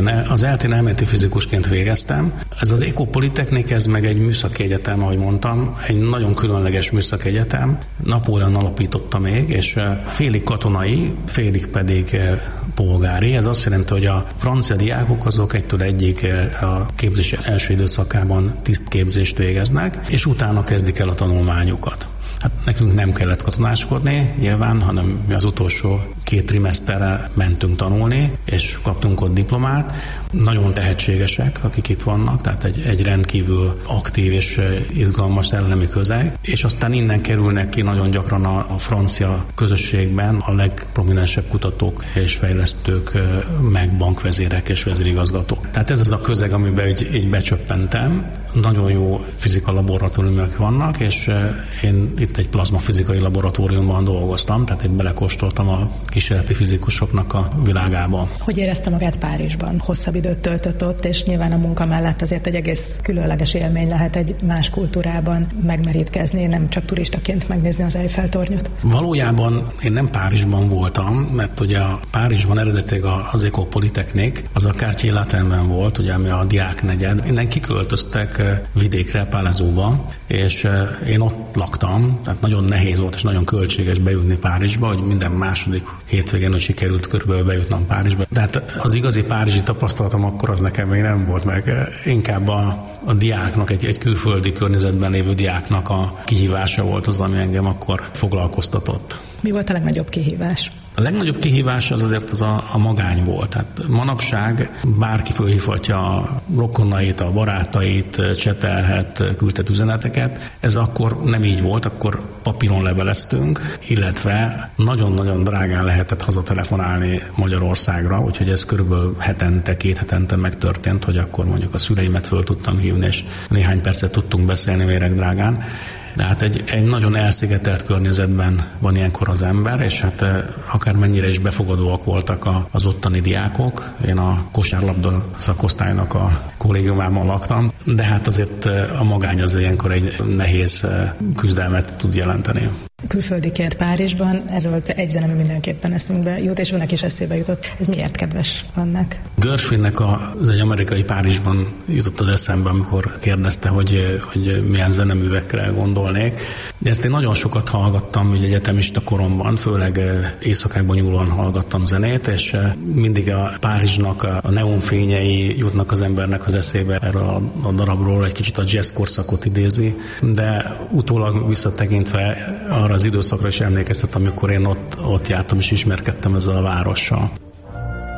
Igen, az ELTE-n elméleti fizikusként végeztem. Ez az École Polytechnique, ez meg egy műszaki egyetem, ahogy mondtam, egy nagyon különleges műszaki egyetem. Napóleon alapította még, és félig katonai, félig pedig polgári. Ez azt jelenti, hogy a francia diákok azok egytől egyig a képzés első időszakában tisztképzést végeznek, és utána kezdik el a tanulmányukat. Hát nekünk nem kellett katonáskodni nyilván, hanem mi az utolsó 2 trimeszterre mentünk tanulni, és kaptunk ott diplomát. Nagyon tehetségesek, akik itt vannak, tehát egy rendkívül aktív és izgalmas szellemi közeg, és aztán innen kerülnek ki nagyon gyakran a francia közösségben a legprominensebb kutatók és fejlesztők, meg bankvezérek és vezérigazgatók. Tehát ez az a közeg, amiben így becsöppentem. Nagyon jó fizika laboratóriumok vannak, és én itt egy plazmafizikai laboratóriumban dolgoztam, tehát itt belekóstoltam a kísérleti fizikusoknak a világába. Hogy érezte magát Párizsban? Hosszabb időt töltött ott, és nyilván a munka mellett azért egy egész különleges élmény lehet egy más kultúrában megmerítkezni, nem csak turistaként megnézni az Eiffel-tornyot. Valójában én nem Párizsban voltam, mert ugye a Párizsban eredetileg az École Polytechnique, az a Quartier Latinben volt, ugye, ami a diáknegyed. Innen kiköltöztek vidékre, Palaiseauba, és én ott laktam, tehát nagyon nehéz volt és nagyon költséges bejutni Párizsba, hogy minden második hétvégén, hogy sikerült körülbelül bejutnom Párizsba. Tehát az igazi párizsi tapasztalatom akkor az nekem még nem volt meg. Inkább a diáknak, egy külföldi környezetben lévő diáknak a kihívása volt az, ami engem akkor foglalkoztatott. Mi volt a legnagyobb kihívás? A legnagyobb kihívás az azért a magány volt. Tehát manapság bárki fölhívhatja a rokonait, a barátait, csetelhet, küldhet üzeneteket. Ez akkor nem így volt, akkor papíron leveleztünk, illetve nagyon-nagyon drágán lehetett hazatelefonálni Magyarországra, úgyhogy ez körülbelül hetente, 2 hetente megtörtént, hogy akkor mondjuk a szüleimet föl tudtam hívni, és néhány percet tudtunk beszélni méregdrágán. De hát egy nagyon elszigetelt környezetben van ilyenkor az ember, és hát akármennyire is befogadóak voltak az ottani diákok. Én a kosárlabda szakosztálynak a kollégiumában laktam, de hát azért a magány az ilyenkor egy nehéz küzdelmet tud jelenteni. Külföldiként Párizsban, erről egy zene mindenképpen eszünkbe jut, és önnek is eszébe jutott. Ez miért kedves annak? Gershwinnek az egy amerikai Párizsban jutott az eszembe, amikor kérdezte, hogy milyen zeneművekre gondolnék. De ezt én nagyon sokat hallgattam, ugye egyetemista koromban, főleg éjszakákban nyúlóan hallgattam zenét, és mindig a Párizsnak a neonfényei jutnak az embernek az eszébe erről a darabról, egy kicsit a jazz korszakot idézi, de utólag visszatekintve arra az időszakra is emlékeztet, amikor én ott jártam és ismerkedtem ezzel a várossal.